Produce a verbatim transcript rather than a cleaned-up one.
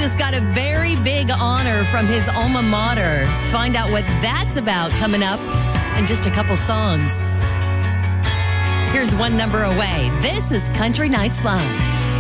just got a very big honor from his alma mater. Find out what that's about coming up in just a couple songs. Here's one number away. This is Country Nights Live.